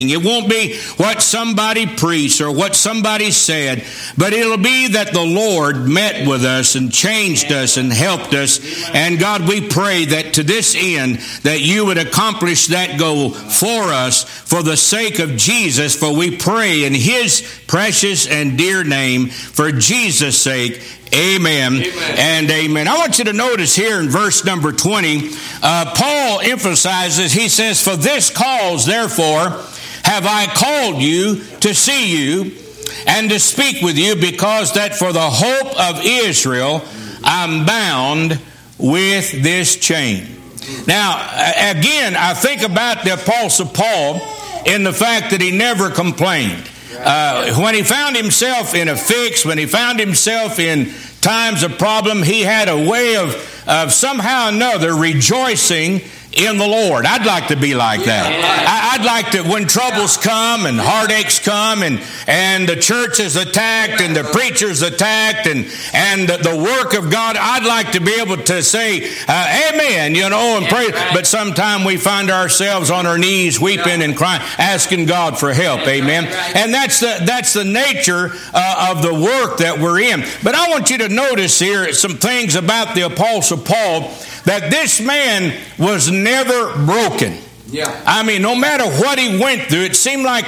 It won't be what somebody preached or what somebody said, but it'll be that the Lord met with us and changed us and helped us. And God, we pray that to this end, that you would accomplish that goal for us for the sake of Jesus. For we pray in his precious and dear name, for Jesus' sake. Amen, and amen. I want you to notice here in verse number 20, Paul emphasizes, he says, "For this cause, therefore, have I called you to see you and to speak with you, because that for the hope of Israel I'm bound with this chain." Now, again, I think about the Apostle Paul in the fact that he never complained. When he found himself in a fix, when he found himself in times of problem, he had a way of somehow or another rejoicing in the Lord. I'd like to be like that. I'd like to, when troubles come and heartaches come and the church is attacked and the preacher's attacked and the work of God, I'd like to be able to say, amen, and pray. But sometimes we find ourselves on our knees weeping and crying, asking God for help. Amen. And that's the nature of the work that we're in. But I want you to notice here some things about the Apostle Paul, that this man was never broken. Yeah. I mean, no matter what he went through, it seemed like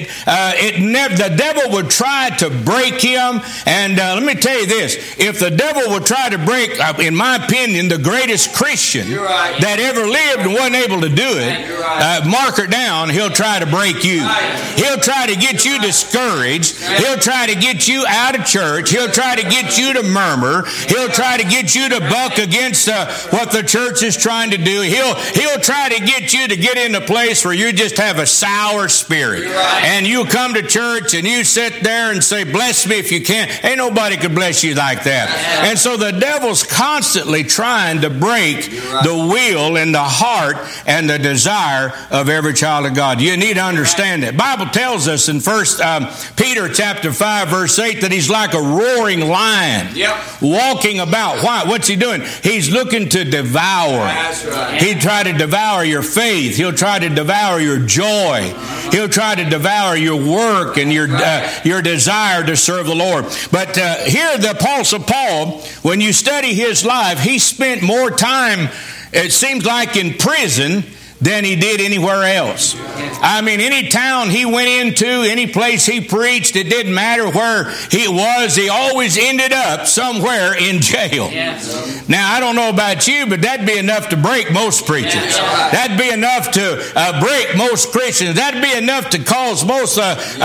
the devil would try to break him. And let me tell you this: if the devil would try to break, in my opinion, the greatest Christian that ever lived and wasn't able to do it, mark her down. He'll try to break you. He'll try to get you discouraged. He'll try to get you out of church. He'll try to get you to murmur. He'll try to get you to buck against what the church is trying to do. He'll try to get you to get in a place where you just have a sour spirit, and you come to church and you sit there and say, "Bless me if you can." Ain't nobody could bless you like that. And so the devil's constantly trying to break the will and the heart and the desire of every child of God. You need to understand that. Bible tells us in 1 Peter chapter 5 verse 8 that he's like a roaring lion walking about. Why? What's he doing? He's looking to devour. He'll try to devour your faith. He'll try to devour your joy. He'll try to devour your work and your desire to serve the Lord. But here the Apostle Paul, when you study his life, he spent more time, it seems like, in prison than he did anywhere else. I mean, any town he went into, any place he preached, it didn't matter where he was, he always ended up somewhere in jail. Yes. Now, I don't know about you, but that'd be enough to break most preachers. That'd be enough to break most Christians. That'd be enough to cause most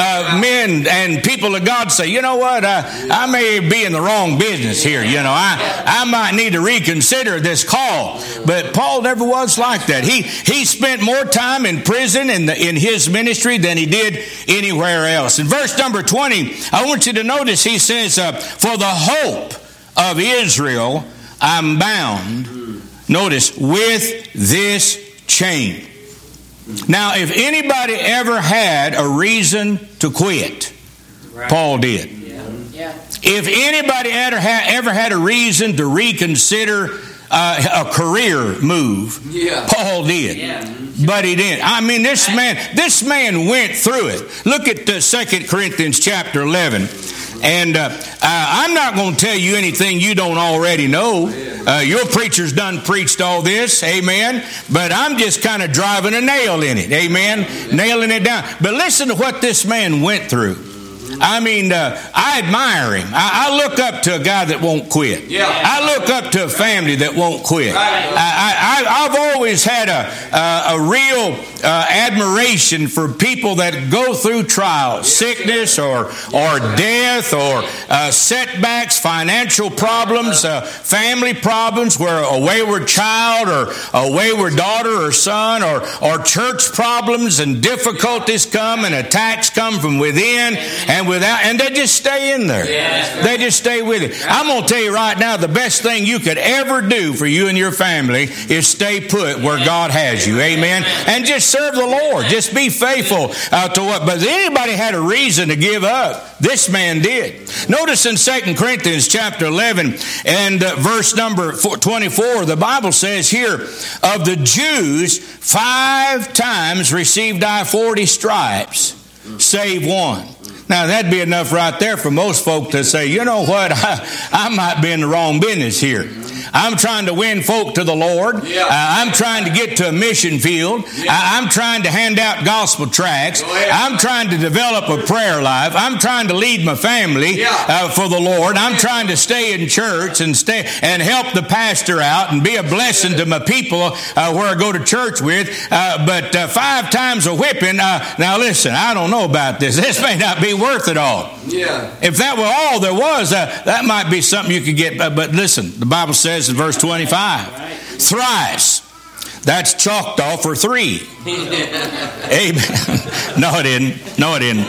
men and people of God to say, "You know what, I may be in the wrong business here. I might need to reconsider this call." But Paul never was like that. He spent more time in prison in his ministry than he did anywhere else. In verse number 20, I want you to notice he says, "For the hope of Israel I'm bound," notice, "with this chain." Now, if anybody ever had a reason to quit, Paul did. Yeah. If anybody ever had a reason to reconsider a career move, Paul did. Yeah. But he didn't. I mean, this man went through it. Look at 2 Corinthians chapter 11. And I'm not going to tell you anything you don't already know. Your preacher's done preached all this, amen. But I'm just kind of driving a nail in it, amen. Nailing it down. But listen to what this man went through. I mean, I admire him. I look up to a guy that won't quit. I look up to a family that won't quit. I've always had a real admiration for people that go through trials, sickness or death or setbacks, financial problems, family problems, where a wayward child or a wayward daughter or son or church problems and difficulties come and attacks come from within, and without, and they just stay in there. Yeah. They just stay with it. I'm going to tell you right now, the best thing you could ever do for you and your family is stay put where God has you. Amen. And just serve the Lord. Just be faithful to what. But anybody had a reason to give up. This man did. Notice in 2 Corinthians chapter 11 and verse number 24, the Bible says here, of the Jews, 5 times received I 40 stripes, save one. Now, that'd be enough right there for most folk to say, you know what, I might be in the wrong business here. I'm trying to win folk to the Lord. I'm trying to get to a mission field. I'm trying to hand out gospel tracts. I'm trying to develop a prayer life. I'm trying to lead my family for the Lord. I'm trying to stay in church and stay and help the pastor out and be a blessing to my people where I go to church with. But 5 times a whipping. Now listen, I don't know about this. This may not be worth it all. If that were all there was, that might be something you could get. But listen, the Bible says in verse 25, thrice. That's chalked off for 3. Amen. No, it didn't. No, it didn't.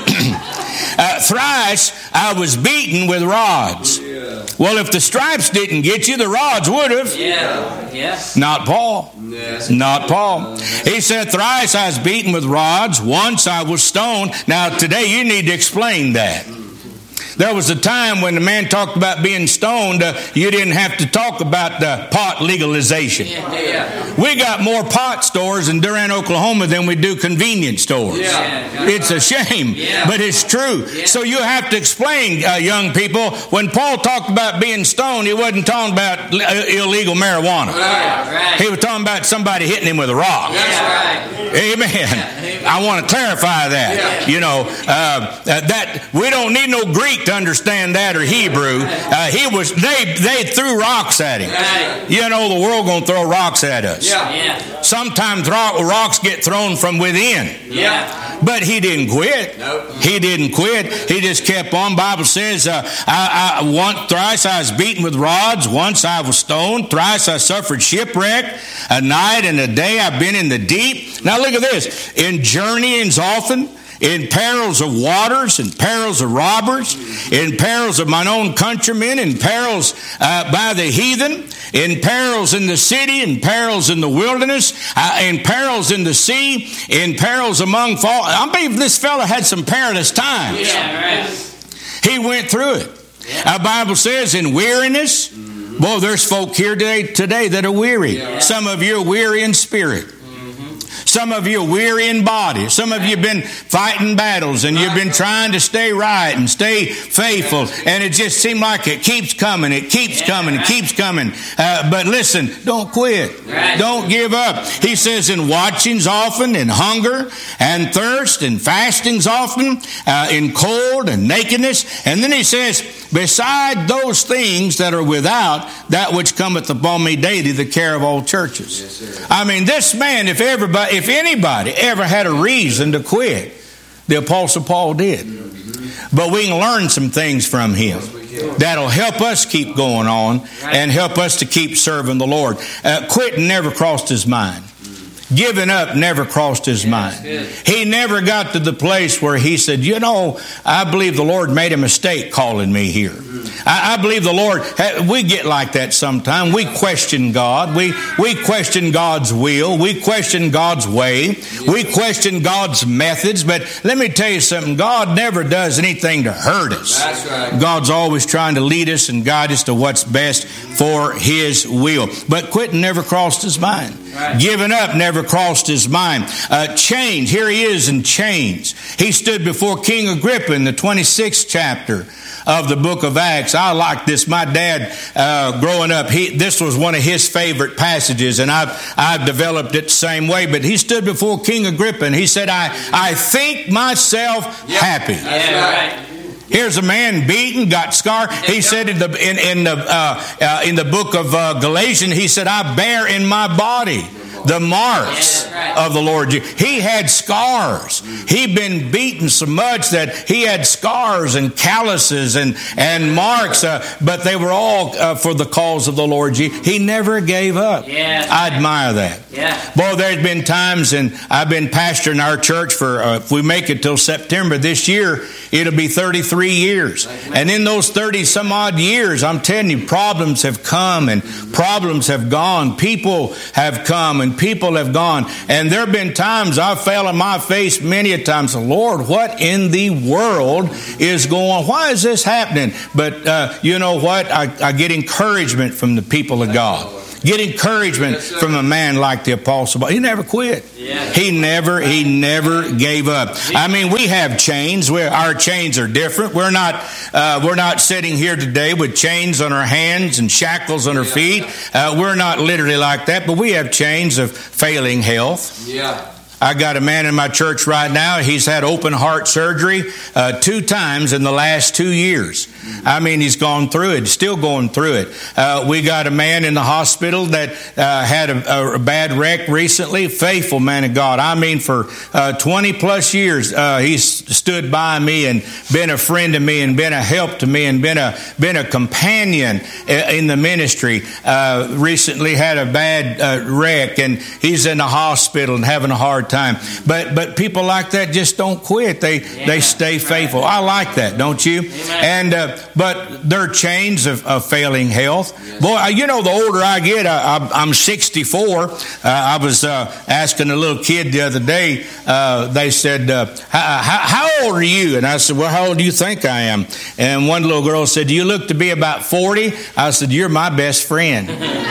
Thrice I was beaten with rods. Well, if the stripes didn't get you, the rods would have. Not Paul. Not Paul. He said, thrice I was beaten with rods. Once I was stoned. Now, today you need to explain that. There was a time when the man talked about being stoned, you didn't have to talk about the pot legalization. We got more pot stores in Durant, Oklahoma than we do convenience stores. It's a shame, but it's true. So you have to explain, young people, when Paul talked about being stoned, he wasn't talking about illegal marijuana. He was talking about somebody hitting him with a rock. Amen. I want to clarify that. You know, that we don't need no Greek to understand that, or Hebrew. They threw rocks at him. You know, the world gonna throw rocks at us. Sometimes rocks get thrown from within. But he didn't quit. He didn't quit. He just kept on. Bible says, thrice I was beaten with rods. Once I was stoned. Thrice I suffered shipwreck. A night and a day I've been in the deep. Now look at this. In journeyings often, in perils of waters, in perils of robbers, in perils of mine own countrymen, in perils by the heathen, in perils in the city, in perils in the wilderness, in perils in the sea, in perils among false. I believe this fellow had some perilous times. He went through it. The Bible says in weariness. Boy, there's folk here today that are weary. Some of you are weary in spirit. Some of you are weary in body. Some of you have been fighting battles and you've been trying to stay right and stay faithful. And it just seemed like it keeps coming. It keeps coming. It keeps coming. But listen, don't quit. Don't give up. He says in watchings often, in hunger and thirst, in fastings often, in cold and nakedness. And then he says, beside those things that are without, that which cometh upon me daily, the care of all churches. I mean, this man, if anybody ever had a reason to quit, the Apostle Paul did. But we can learn some things from him that'll help us keep going on and help us to keep serving the Lord. Quitting never crossed his mind. Giving up never crossed his mind. He never got to the place where he said, you know, I believe the Lord made a mistake calling me here. I believe the Lord, we get like that sometimes. We question God. We question God's will. We question God's way. We question God's methods. But let me tell you something. God never does anything to hurt us. God's always trying to lead us and guide us to what's best for His will. But quitting never crossed his mind. Giving up never crossed his mind. Chains. Here he is in chains. He stood before King Agrippa in the 26th chapter of the book of Acts. I like this. My dad, growing up, this was one of his favorite passages, and I've developed it the same way. But he stood before King Agrippa, and he said, I think myself happy. Here's a man beaten, got scarred. He said in the book of Galatians, he said, I bear in my body The marks of the Lord Jesus. He had scars. He'd been beaten so much that he had scars and calluses and marks, but they were all for the cause of the Lord Jesus. He never gave up. I admire that. Boy, there's been times, and I've been pastoring our church for, if we make it till September this year, it'll be 33 years. And in those 30 some odd years, I'm telling you, problems have come and problems have gone. People have come and people have gone. And there have been times I've fell on my face many a times. Lord, what in the world is going on? Why is this happening? But you know what? I get encouragement from the people of God. Get encouragement from a man like the Apostle Paul. He never quit. He never gave up. I mean, we have chains. Our chains are different. We're not sitting here today with chains on our hands and shackles on our feet. We're not literally like that, but we have chains of failing health. I got a man in my church right now. He's had open heart surgery 2 times in the last 2 years. I mean, he's gone through it, still going through it. We got a man in the hospital that had a bad wreck recently. Faithful man of God. I mean, for 20 plus years, he's stood by me and been a friend to me and been a help to me and been a companion in the ministry. Recently had a bad wreck, and he's in the hospital and having a hard time. But people like that just don't quit. They stay faithful. I like that, don't you? And but there are chains of failing health. Boy, you know, the older I get, I'm 64. I was asking a little kid the other day. They said, "How old are you?" And I said, "Well, how old do you think I am?" And one little girl said, "Do you look to be about 40?" I said, "You're my best friend."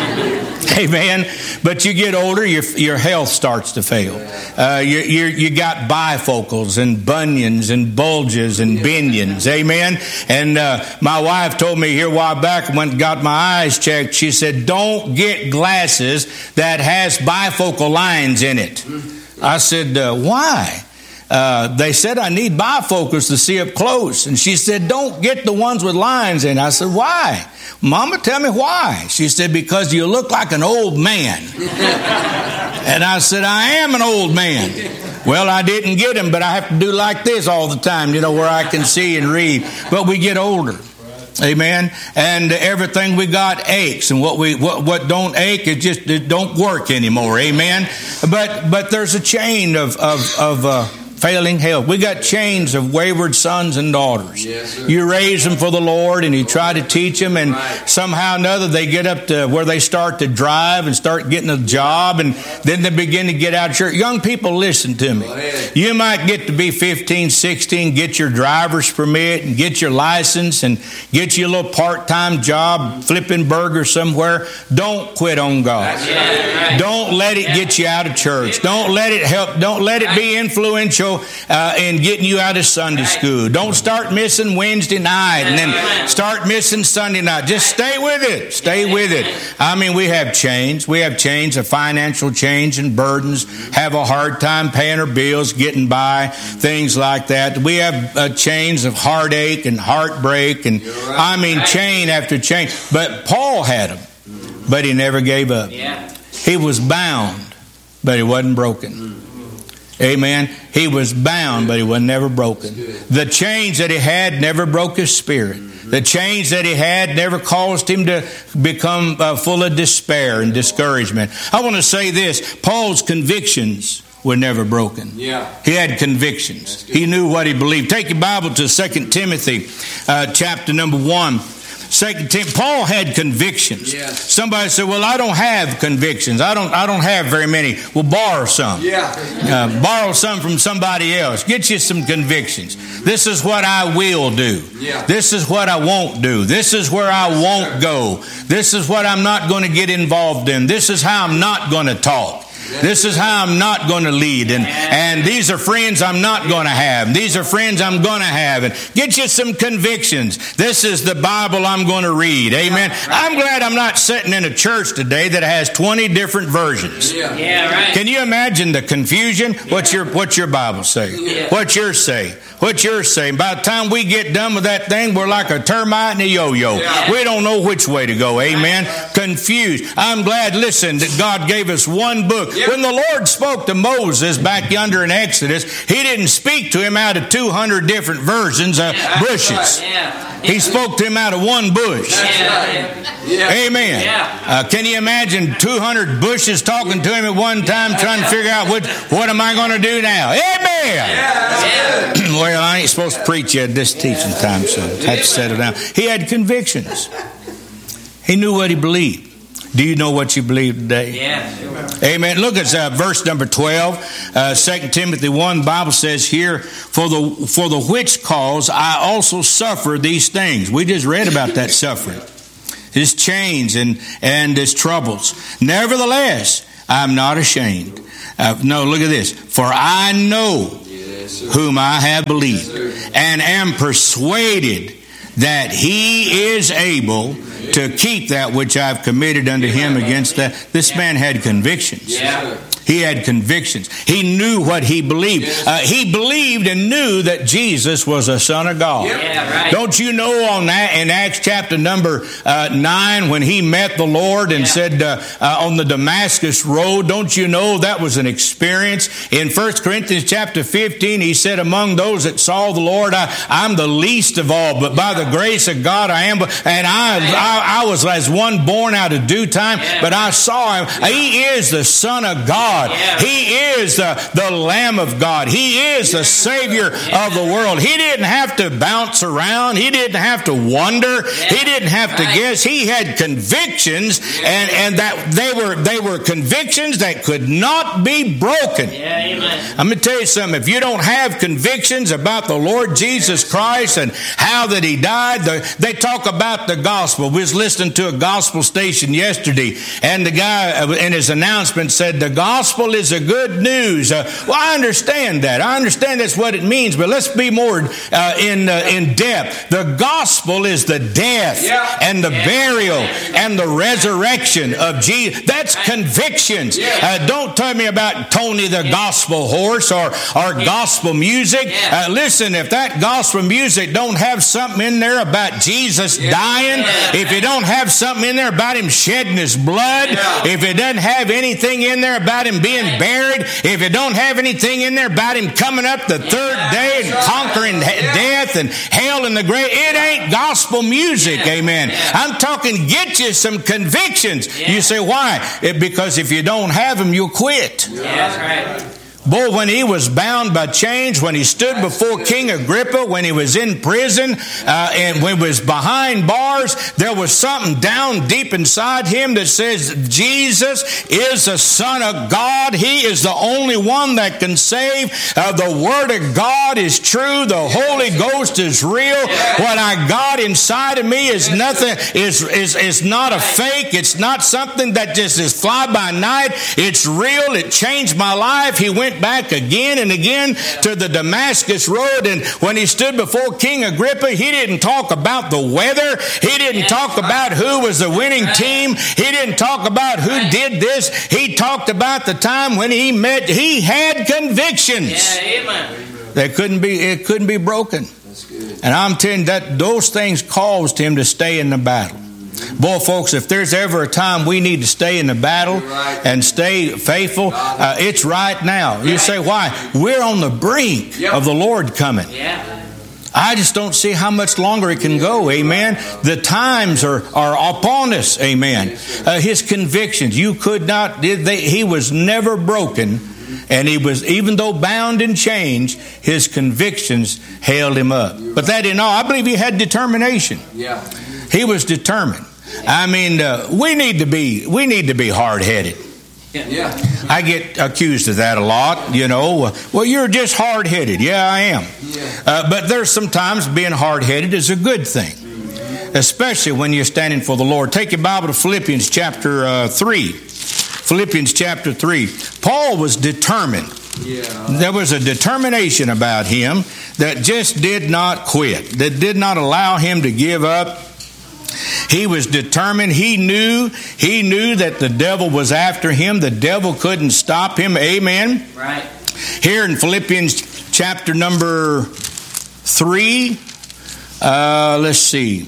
Amen. But you get older, your health starts to fail. You got bifocals and bunions and bulges and binions. Amen. And my wife told me here a while back when I got my eyes checked, she said, "Don't get glasses that has bifocal lines in it." I said, "Why?" They said I need bifocals to see up close. And she said, "Don't get the ones with lines in." I said, "Why?" "Mama, tell me why." She said, "Because you look like an old man." And I said, "I am an old man." Well, I didn't get them, but I have to do like this all the time, you know, where I can see and read. But we get older. Amen. And everything we got aches, and what don't ache, it don't work anymore. Amen. But there's a chain of failing health. We got chains of wayward sons and daughters. You raise them for the Lord and you try to teach them, and somehow or another they get up to where they start to drive and start getting a job, and then they begin to get out of church. Young people, listen to me. You might get to be 15, 16, get your driver's permit and get your license and get you a little part-time job flipping burgers somewhere. Don't quit on God. Don't let it get you out of church. Don't let it help. Don't let it be influential in getting you out of Sunday school. Don't start missing Wednesday night and then start missing Sunday night. Just stay with it. Stay with it. I mean, we have chains. We have chains of financial chains and burdens. Have a hard time paying our bills, getting by, things like that. We have chains of heartache and heartbreak, and I mean chain after chain. But Paul had them, but he never gave up. He was bound, but he wasn't broken. Amen. He was bound, but he was never broken. The chains that he had never broke his spirit. The chains that he had never caused him to become full of despair and discouragement. I want to say this. Paul's convictions were never broken. He had convictions. He knew what he believed. Take your Bible to 2 Timothy chapter number 1. Paul had convictions. Somebody said, "Well, I don't have convictions. I don't have very many." Well, borrow some. Borrow some from somebody else. Get you some convictions. This is what I will do. This is what I won't do. This is where I won't go. This is what I'm not going to get involved in. This is how I'm not going to talk. This is how I'm not going to lead. And these are friends I'm not going to have. These are friends I'm going to have. And get you some convictions. This is the Bible I'm going to read. Amen. I'm glad I'm not sitting in a church today that has 20 different versions. Can you imagine the confusion? What's your Bible say? What's yours say? What you're saying. By the time we get done with that thing, we're like a termite and a yo-yo. Yeah. We don't know which way to go. Amen. Confused. I'm glad, listen, that God gave us one book. Yeah. When the Lord spoke to Moses back yonder in Exodus, He didn't speak to him out of 200 different versions of bushes. Yeah. He spoke to him out of one bush. Yeah. Amen. Yeah. Can you imagine 200 bushes talking to him at one time, trying to figure out what am I going to do now? Amen. Yeah. Well, I ain't supposed to preach yet this teaching time, so I had to settle down. He had convictions. He knew what he believed. Do you know what you believe today? Yeah. Amen. Look at verse number 12. 2 Timothy 1, the Bible says here, for the which cause I also suffer these things. We just read about that suffering. His chains and his troubles. Nevertheless, I'm not ashamed. No, look at this. For I know whom I have believed, and am persuaded that He is able to keep that which I've committed unto Him against that. This man had convictions. He had convictions. He knew what he believed. He believed and knew that Jesus was a Son of God. Yeah, right. Don't you know on that in Acts chapter number 9 when he met the Lord and said on the Damascus road, don't you know that was an experience? In 1 Corinthians chapter 15, he said, among those that saw the Lord, I'm the least of all, but by the grace of God I am. And I was as one born out of due time, but I saw Him. He is the Son of God. He is the Lamb of God. He is the Savior of the world. He didn't have to bounce around. He didn't have to wonder. He didn't have to guess. He had convictions, and that they were convictions that could not be broken. I'm going to tell you something. If you don't have convictions about the Lord Jesus Christ and how that He died, they talk about the gospel. We was listening to a gospel station yesterday, and the guy in his announcement said the gospel is a good news. Well, I understand that. I understand that's what it means, but let's be more in depth. The gospel is the death and the burial and the resurrection of Jesus. That's convictions. Don't tell me about Tony the gospel horse or gospel music. Listen, if that gospel music don't have something in there about Jesus dying, if it don't have something in there about Him shedding His blood, if it doesn't have anything in there about Him being buried, if it don't have anything in there about Him coming up the third day and conquering death and hell and the grave, it ain't gospel music. Amen. I'm talking get you some convictions. You say, why? Because if you don't have them, you'll quit. That's right. Boy, when he was bound by chains, when he stood before King Agrippa, when he was in prison, and when he was behind bars, there was something down deep inside him that says, Jesus is the Son of God. He is the only one that can save. The Word of God is true. The Holy Ghost is real. What I got inside of me is nothing, is not a fake. It's not something that just is fly by night. It's real. It changed my life. He went back again and again to the Damascus road, and when he stood before King Agrippa, he didn't talk about the weather. He didn't talk about who was the winning team. He didn't talk about who did this. He talked about the time when he had convictions. It couldn't be broken. And I'm telling you that those things caused him to stay in the battle. Boy, folks, if there's ever a time we need to stay in the battle and stay faithful, it's right now. You say, why? We're on the brink of the Lord coming. I just don't see how much longer it can go. Amen. The times are upon us. Amen. His convictions, you could not, he was never broken. And he was, even though bound in chains, his convictions held him up. But that in all, I believe he had determination. He was determined. I mean, we need to be hard-headed. I get accused of that a lot, you know. Well, you're just hard-headed. Yeah, I am. But there's sometimes being hard-headed is a good thing, especially when you're standing for the Lord. Take your Bible to Philippians chapter 3. Philippians chapter 3. Paul was determined. There was a determination about him that just did not quit, that did not allow him to give up. He was determined. He knew that the devil was after him. The devil couldn't stop him. Amen. Right. Here in Philippians chapter number 3, let's see.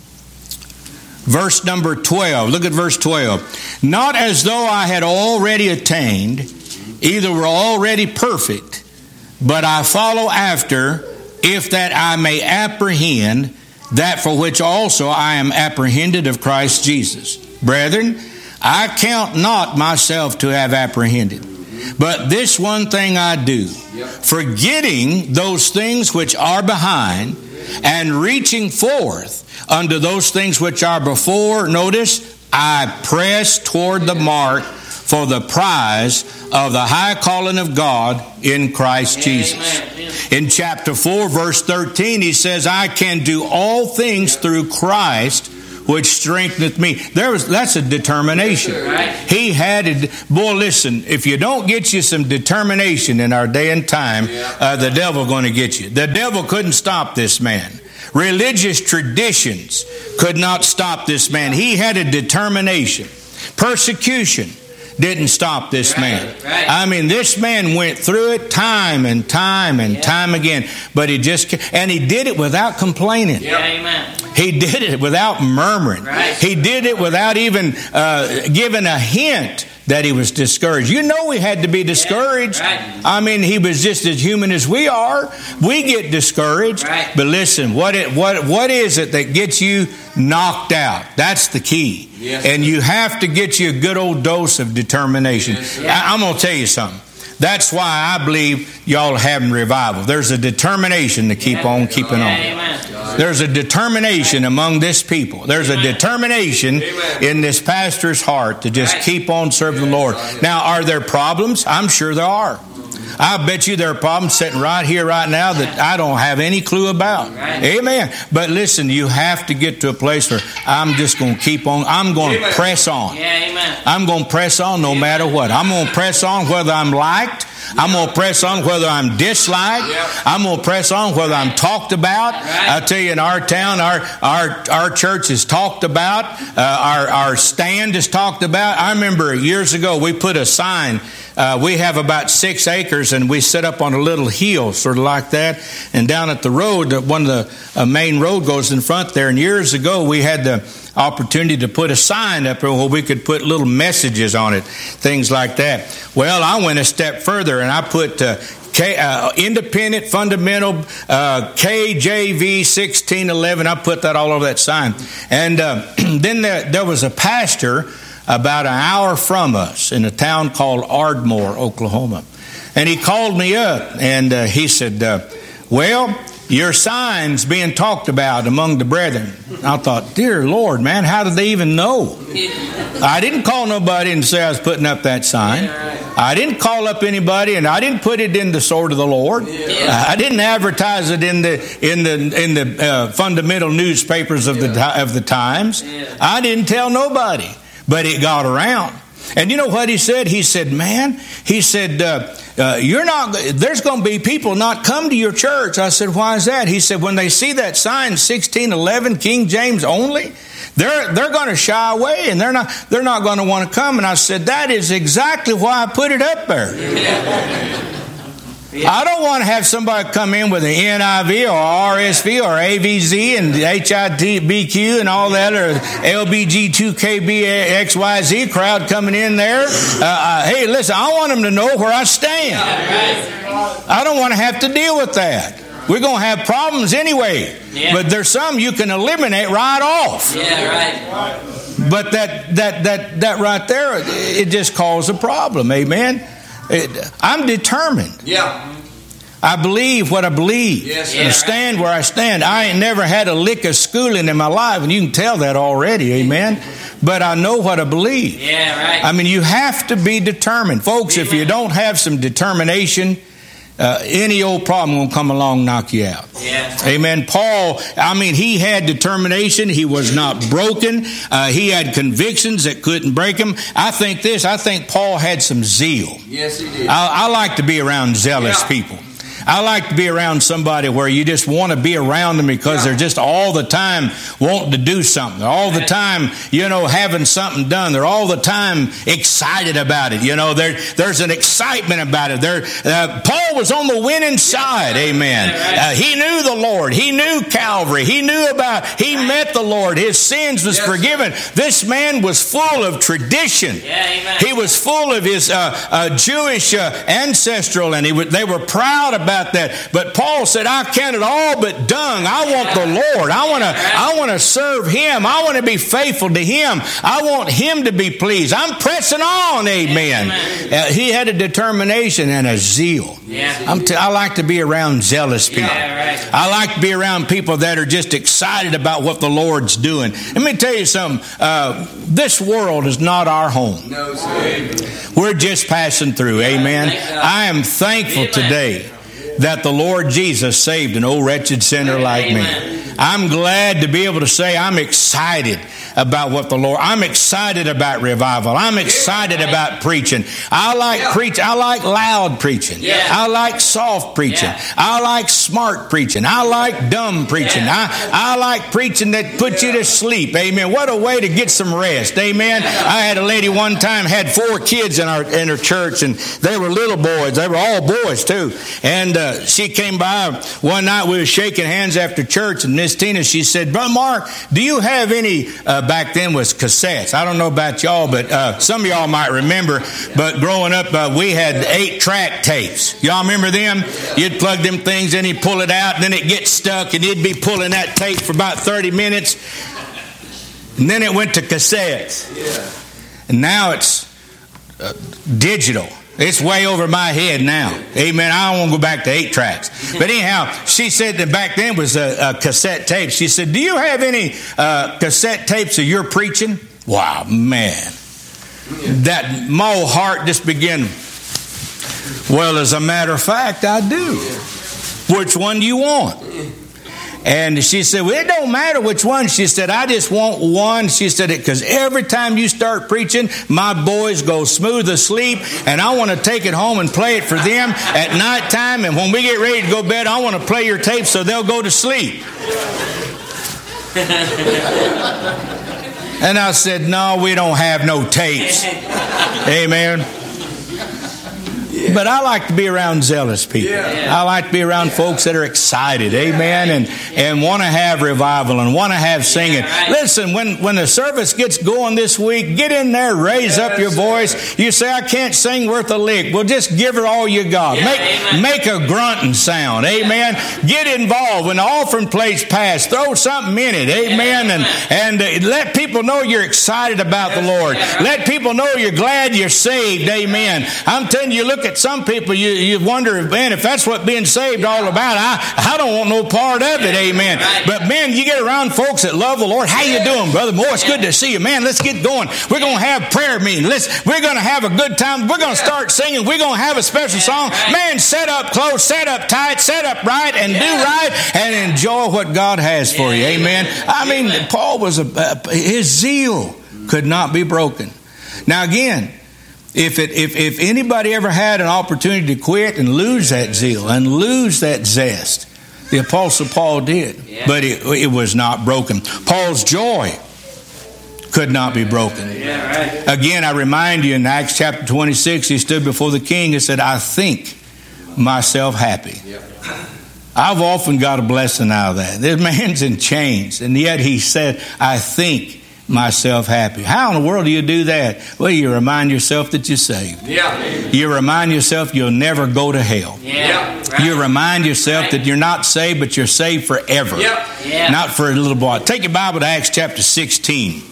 Verse number 12. Look at verse 12. Not as though I had already attained, either were already perfect, but I follow after, if that I may apprehend that for which also I am apprehended of Christ Jesus. Brethren, I count not myself to have apprehended, but this one thing I do, forgetting those things which are behind, and reaching forth unto those things which are before, notice, I press toward the mark for the prize of the high calling of God in Christ Jesus. In chapter 4, verse 13, he says, I can do all things through Christ, which strengtheneth me. That's a determination. He had it. Boy, listen, if you don't get you some determination in our day and time, the devil's going to get you. The devil couldn't stop this man. Religious traditions could not stop this man. He had a determination. Persecution didn't stop this man. I mean, this man went through it time and time and time again, but he did it without complaining. He did it without murmuring. He did it without even giving a hint that he was discouraged. You know he had to be discouraged. I mean, he was just as human as we are. We get discouraged. But listen, what is it that gets you knocked out? That's the key. And you have to get you a good old dose of determination. I'm going to tell you something. That's why I believe y'all are having revival. There's a determination to keep on keeping on. There's a determination among this people. There's a determination in this pastor's heart to just keep on serving the Lord. Now, are there problems? I'm sure there are. I bet you there are problems sitting right here, right now that I don't have any clue about. Amen. But listen, you have to get to a place where I'm just going to keep on. I'm going to press on. I'm going to press on no matter what. I'm going to press on whether I'm liked. I'm going to press on whether I'm disliked. I'm going to press on whether I'm talked about. I'll tell you, in our town, our church is talked about. Our stand is talked about. I remember years ago we put a sign. We have about 6 acres, and we set up on a little hill, sort of like that. And down at the road, one of the main road goes in front there. And years ago, we had the opportunity to put a sign up where we could put little messages on it, things like that. Well, I went a step further, and I put independent, fundamental, KJV 1611. I put that all over that sign. And then there was a pastor about an hour from us in a town called Ardmore, Oklahoma. And he called me up, and he said, well, your sign's being talked about among the brethren. I thought, dear Lord, man, how did they even know? I didn't call nobody and say I was putting up that sign. I didn't call up anybody, and I didn't put it in the sword of the Lord. I didn't advertise it in the fundamental newspapers of the times. I didn't tell nobody, but it got around. And you know what he said? He said, man, he said, there's going to be people not come to your church. I said, why is that? He said, when they see that sign, 1611, King James only, they're going to shy away, and they're not going to want to come. And I said, that is exactly why I put it up there. I don't want to have somebody come in with an NIV or RSV or AVZ and HITBQ and all that, or LBG2KBXYZ crowd coming in there. Hey, listen, I want them to know where I stand. I don't want to have to deal with that. We're going to have problems anyway. But there's some you can eliminate right off. But that right there, it just caused a problem. Amen. I'm determined. I believe what I believe. I stand where I stand. I ain't never had a lick of schooling in my life, and you can tell that already. Amen. But I know what I believe. I mean, you have to be determined. Folks, if you don't have some determination, any old problem will come along and knock you out. Amen. Paul, I mean, he had determination. He was not broken. He had convictions that couldn't break him. I think Paul had some zeal. Yes, he did. I like to be around zealous people. I like to be around somebody where you just want to be around them because they're just all the time wanting to do something. They're all the time, having something done. They're all the time excited about it. There's an excitement about it. Paul was on the winning side. Amen. He knew the Lord. He knew Calvary. He met the Lord. His sins was forgiven. This man was full of tradition. He was full of his Jewish ancestral, and they were proud about that. But Paul said, I count it all but dung. I want the Lord. I want to serve Him. I want to be faithful to Him. I want Him to be pleased. I'm pressing on. Amen. He had a determination and a zeal. I like to be around zealous people. I like to be around people that are just excited about what the Lord's doing. Let me tell you something. This world is not our home. No, sir. We're just passing through. Amen. I am thankful today that the Lord Jesus saved an old wretched sinner like me. I'm glad to be able to say I'm excited about what the Lord. I'm excited about revival. I'm excited about preaching. I like loud preaching. I like soft preaching. I like smart preaching. I like dumb preaching. I like preaching that puts you to sleep. Amen. What a way to get some rest. Amen. I had a lady one time had 4 kids in her church, and they were little boys. They were all boys too. And she came by one night. We were shaking hands after church, and Miss Tina, she said, Brother Mark, do you have any back then was cassettes. I don't know about y'all, but some of y'all might remember. But growing up, we had 8-track tapes. Y'all remember them? You'd plug them things in, you'd pull it out, and then it gets stuck, and you'd be pulling that tape for about 30 minutes. And then it went to cassettes. And now it's digital. It's way over my head now. Amen. I don't want to go back to 8 tracks. But anyhow, she said that back then was a cassette tape. She said, do you have any cassette tapes of your preaching? Wow, man. That my heart just began. Well, as a matter of fact, I do. Which one do you want? And she said, well, it don't matter which one. She said, I just want one. She said, because every time you start preaching, my boys go smooth asleep, and I want to take it home and play it for them at nighttime. And when we get ready to go to bed, I want to play your tape so they'll go to sleep. And I said, no, we don't have no tapes. Amen. But I like to be around zealous people. I like to be around folks that are excited, amen, and want to have revival and want to have singing. Listen, when the service gets going this week, get in there, raise up your voice. You say, I can't sing worth a lick. Well, just give it all you got. Make a grunting sound, amen. Get involved. When the offering plate's passed, throw something in it, amen, and let people know you're excited about the Lord. Let people know you're glad you're saved, amen. I'm telling you, look at some people, you wonder, man, if that's what being saved all about, I don't want no part of it, amen. But man, you get around folks that love the Lord. How you doing, Brother Moore? It's good to see you, man. Let's get going. We're going to have prayer meeting. We're going to have a good time. We're going to start singing. We're going to have a special song. Man, set up close, set up tight, set up right, and do right, and enjoy what God has for you, amen. I mean, Paul was his zeal could not be broken. Now again, if anybody ever had an opportunity to quit and lose that zeal and lose that zest, the Apostle Paul did. But it was not broken. Paul's joy could not be broken. Again, I remind you in Acts chapter 26, he stood before the king and said, I think myself happy. I've often got a blessing out of that. This man's in chains, and yet he said, I think myself happy. How in the world do you do that? Well, you remind yourself that you're saved. You remind yourself you'll never go to hell. You remind yourself that you're not saved, but you're saved forever. Not for a little while. Take your Bible to Acts chapter 16.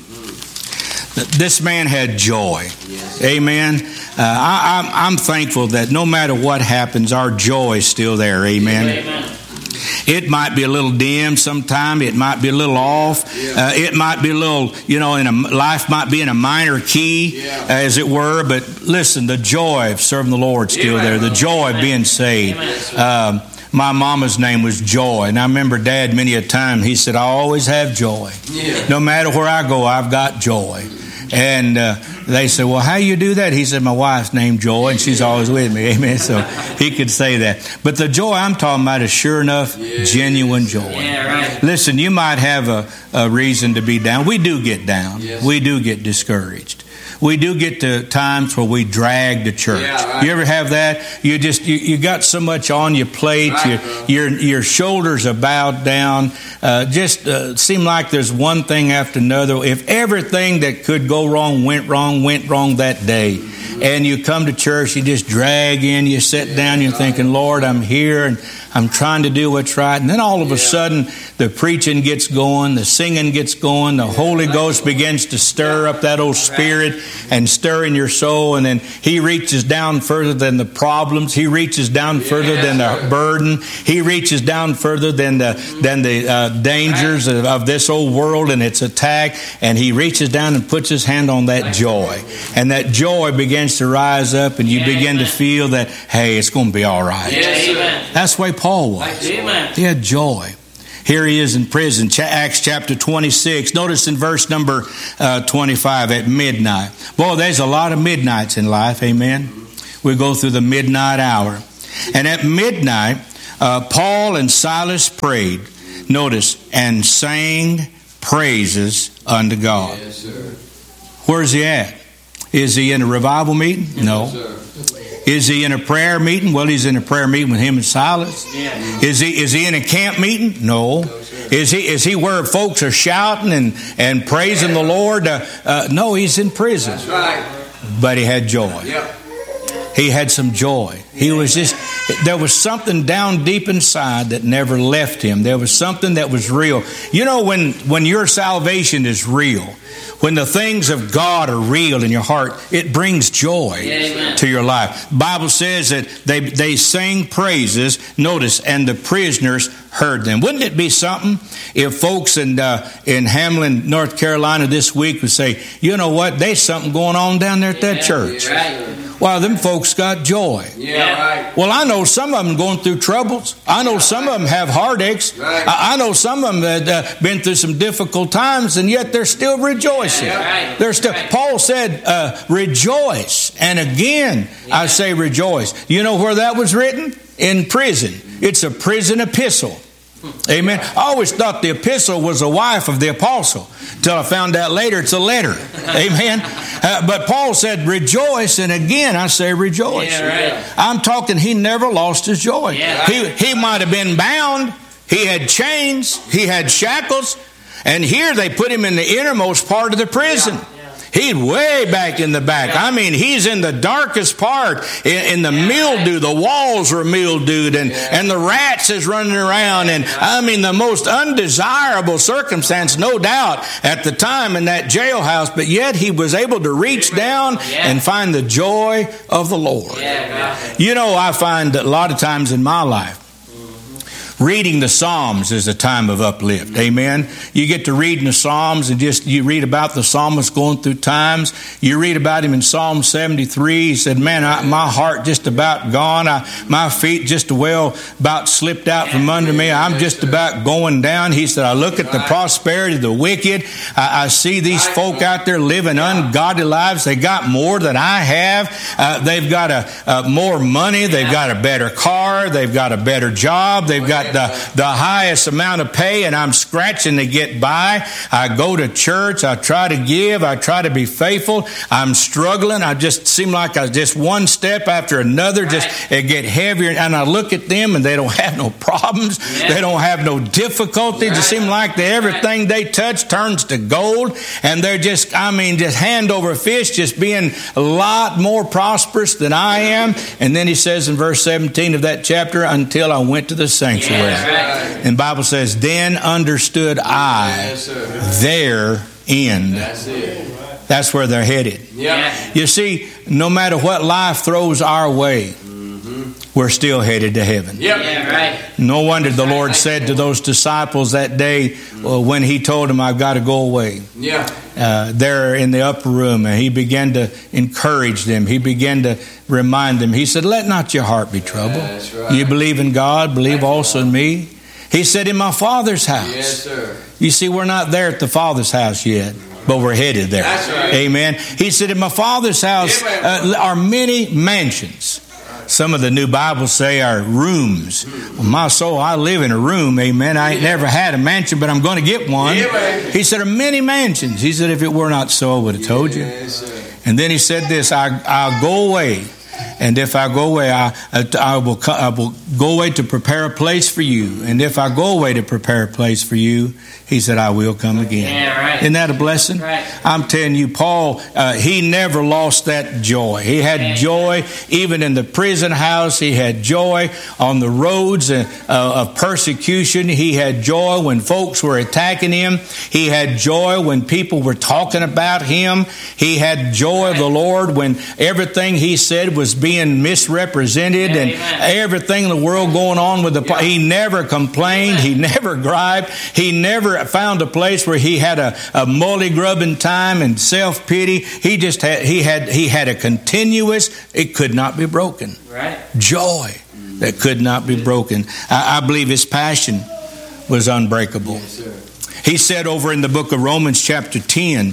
This man had joy. Amen. I'm thankful that no matter what happens, our joy is still there. Amen. It might be a little dim sometime. It might be a little off. It might be a little, life might be in a minor key, as it were. But listen, the joy of serving the Lord is still there. The joy of being saved. My mama's name was Joy. And I remember Dad many a time, he said, I always have joy. No matter where I go, I've got joy. And they said, well, how you do that? He said, my wife's named Joy, and she's always with me. Amen. So he could say that. But the joy I'm talking about is sure enough, genuine joy. Yeah, right. Listen, you might have a reason to be down. We do get down. Yes. We do get discouraged. We do get to times where we drag the church. Yeah, right. You ever have that? You got so much on your plate. Right, your shoulders are bowed down. Seem like there's one thing after another. If everything that could go wrong went wrong that day, and you come to church, you just drag in, you sit down, you're thinking, Lord, I'm here and I'm trying to do what's right. And then all of a sudden, the preaching gets going, the singing gets going, the Holy Ghost begins to stir up that old spirit and stir in your soul. And then He reaches down further than the problems. He reaches down further than the burden. He reaches down further than the dangers of this old world and its attack. And He reaches down and puts His hand on that joy. And that joy begins to rise up, and you begin to feel that, hey, it's going to be all right. That's the way Paul was. He had joy. Here he is in prison, Acts chapter 26. Notice in verse number 25, at midnight. Boy, there's a lot of midnights in life, amen? We go through the midnight hour. And at midnight, Paul and Silas prayed, notice, and sang praises unto God. Yes, sir. Where's he at? Is he in a revival meeting? No. Is he in a prayer meeting? Well, he's in a prayer meeting with him and Silas. Yeah. Is he in a camp meeting? No. Is he where folks are shouting and praising the Lord? No, he's in prison. That's right. But he had joy. Yep. He had some joy. He was there was something down deep inside that never left him. There was something that was real. You know, when your salvation is real, when the things of God are real in your heart, it brings joy to your life. The Bible says that they sang praises, notice, and the prisoners heard them. Wouldn't it be something if folks in Hamlin, North Carolina this week would say, you know what, there's something going on down there at that church. Well, them folks got joy. Right. Well, I know some of them going through troubles. I know some of them have heartaches. Right. I know some of them have been through some difficult times, and yet they're still rejoicing. Right. They're still. Paul said, rejoice. And again, I say rejoice. You know where that was written? In prison. It's a prison epistle. Amen. I always thought the epistle was a wife of the apostle, until I found out later it's a letter. Amen. But Paul said rejoice, and again I say rejoice. Yeah, right. I'm talking he never lost his joy. Yeah. He might have been bound. He had chains. He had shackles. And here they put him in the innermost part of the prison. He's way back in the back. I mean, he's in the darkest part, in the mildew. The walls are mildewed, and the rats is running around. And I mean, the most undesirable circumstance, no doubt, at the time in that jailhouse. But yet he was able to reach down and find the joy of the Lord. You know, I find that a lot of times in my life, reading the Psalms is a time of uplift. Amen. You get to reading the Psalms and you read about the psalmist going through times. You read about him in Psalm 73. He said, man, my heart just about gone. My feet just well about slipped out from under me. I'm just about going down. He said, I look at the prosperity of the wicked. I see these folk out there living ungodly lives. They got more than I have. They've got more money. They've got a better car. They've got a better job. They've got the highest amount of pay, and I'm scratching to get by. I go to church. I try to give. I try to be faithful. I'm struggling. I just seem like I just one step after another, it get heavier. And I look at them, and they don't have no problems. They don't have no difficulties. It seems like everything they touch turns to gold, and they're just hand over fist, just being a lot more prosperous than I am. And then he says in verse 17 of that chapter, until I went to the sanctuary. And the Bible says, then understood I their end. That's where they're headed. You see, no matter what life throws our way, we're still headed to heaven. No wonder the Lord said to those disciples that day when he told them, I've got to go away. They're in the upper room, and he began to encourage them. He began to remind them. He said, let not your heart be troubled. You believe in God, believe also in me. He said, in my Father's house. You see, we're not there at the Father's house yet. but we're headed there. That's right. Amen. He said, in my Father's house are many mansions. Some of the new Bibles say are rooms. Well, my soul, I live in a room. Amen. I ain't never had a mansion, but I'm going to get one. He said, there are many mansions. He said, if it were not so, I would have told you. And then he said this, I'll go away. And if I go away, I will go away to prepare a place for you. And if I go away to prepare a place for you, he said, I will come again. Yeah, right. Isn't that a blessing? Right. I'm telling you, Paul, he never lost that joy. He had joy even in the prison house. He had joy on the roads of persecution. He had joy when folks were attacking him. He had joy when people were talking about him. He had joy of the Lord when everything he said was being misrepresented and everything in the world going on with he never complained. He never griped. He never found a place where he had a mully-grubbing time and self-pity. He just had a continuous, it could not be broken. Right. Joy that could not be broken. I believe his passion was unbreakable. Yes, he said over in the book of Romans chapter 10,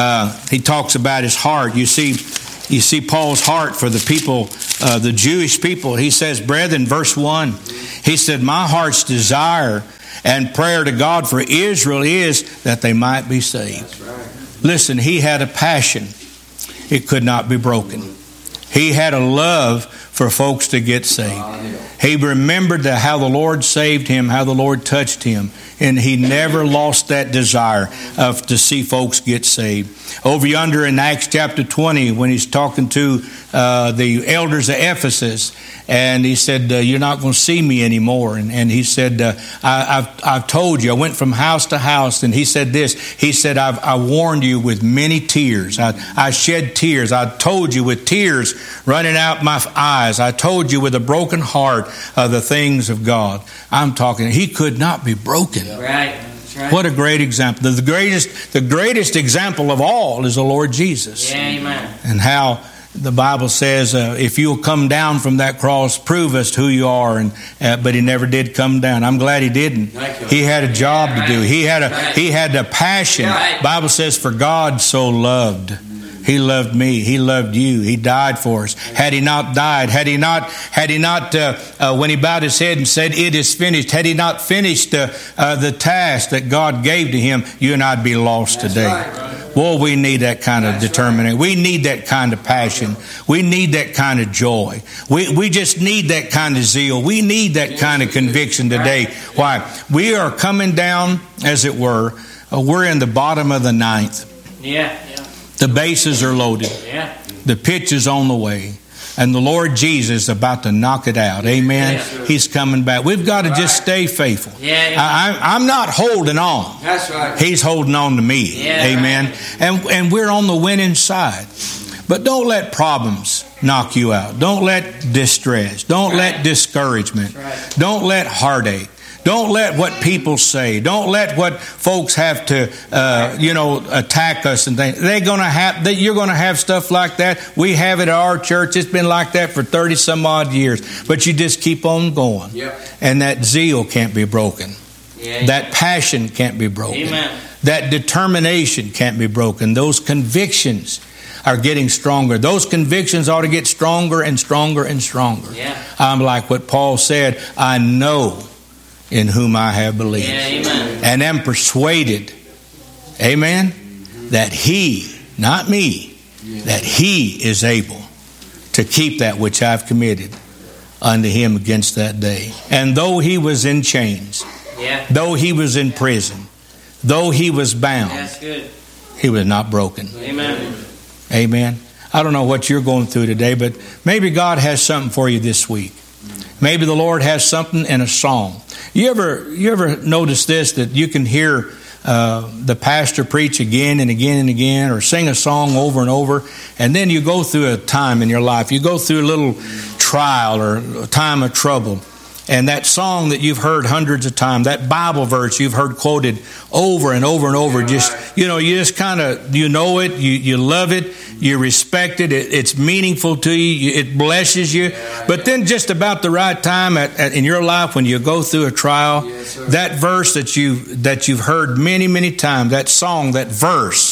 he talks about his heart. You see Paul's heart for the people, the Jewish people. He says, brethren, verse 1, he said, my heart's desire and prayer to God for Israel is that they might be saved. Listen, he had a passion. It could not be broken. He had a love for folks to get saved. He remembered how the Lord saved him, how the Lord touched him, and he never lost that desire to see folks get saved. Over yonder in Acts chapter 20, when he's talking to the elders of Ephesus, and he said, you're not going to see me anymore. And he said, I've told you. I went from house to house. And he said this. He said, I warned you with many tears. I shed tears. I told you with tears running out my eyes. I told you with a broken heart of the things of God. I'm talking, he could not be broken. Right. That's right. What a great example. The greatest example of all is the Lord Jesus. Yeah, amen. And how the Bible says, if you'll come down from that cross, prove us who you are. But he never did come down. I'm glad he didn't. He had a job to do. He had a passion. The Bible says, for God so loved. He loved me. He loved you. He died for us. Had he not died, had he not, when he bowed his head and said, it is finished, had he not finished the task that God gave to him, you and I'd be lost today. Well, we need that kind of determination. We need that kind of passion. We need that kind of joy. We just need that kind of zeal. We need that kind of conviction today. Why? We are coming down, as it were. We're in the bottom of the ninth. Yeah. The bases are loaded. Yeah. The pitch is on the way. And the Lord Jesus is about to knock it out. Amen. Yeah. He's coming back. We've got to just stay faithful. Yeah. I'm not holding on. That's right. He's holding on to me. Yeah. Amen. Right. And we're on the winning side. But don't let problems knock you out. Don't let distress. Don't let discouragement. Don't let heartache. Don't let what people say. Don't let what folks have to, attack us and things. You're going to have stuff like that. We have it at our church. It's been like that for 30 some odd years. But you just keep on going. Yep. And that zeal can't be broken. Yeah. That passion can't be broken. Amen. That determination can't be broken. Those convictions are getting stronger. Those convictions ought to get stronger and stronger and stronger. Yeah. I'm like what Paul said, I know in whom I have believed. Yeah, amen. And am persuaded, amen, that he, not me, that he is able to keep that which I've committed unto him against that day. And though he was in chains, though he was in prison, though he was bound, that's good. He was not broken. Amen. Amen. I don't know what you're going through today, but maybe God has something for you this week. Maybe the Lord has something in a song. You ever notice this, that you can hear the pastor preach again and again and again, or sing a song over and over, and then you go through a time in your life. You go through a little trial or a time of trouble, and that song that you've heard hundreds of times, that Bible verse you've heard quoted over and over and over, you just kind of, you know it, you love it, you respect it, it's meaningful to you, it blesses you. But then just about the right time in your life when you go through a trial, that verse that you've heard many, many times, that song, that verse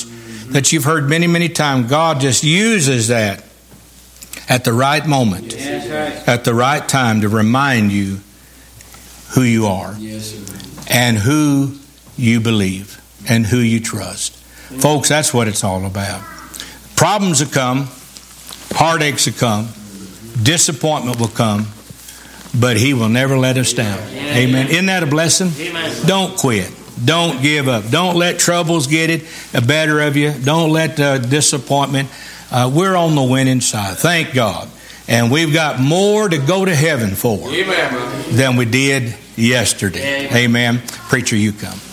that you've heard many, many times. God just uses that at the right moment, at the right time to remind you who you are and who you believe and who you trust. Folks, that's what it's all about. Problems will come, heartaches will come, disappointment will come, but He will never let us down. Amen. Isn't that a blessing? Don't quit. Don't give up. Don't let troubles get it better of you. Don't let disappointment. We're on the winning side. Thank God. And we've got more to go to heaven for than we did yesterday. Amen. Preacher, you come.